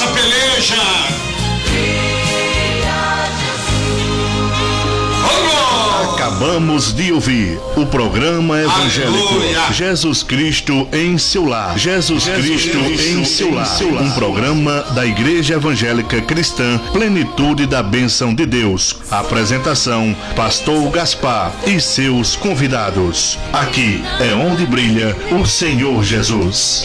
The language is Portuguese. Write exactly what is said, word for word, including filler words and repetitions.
nossa peleja. Acabamos de ouvir o programa evangélico Aleluia. Jesus Cristo em seu lar. Jesus, Jesus Cristo, Cristo em seu lar. Um programa da Igreja Evangélica Cristã Plenitude da Bênção de Deus. Apresentação: Pastor Gaspar e seus convidados. Aqui é onde brilha o Senhor Jesus.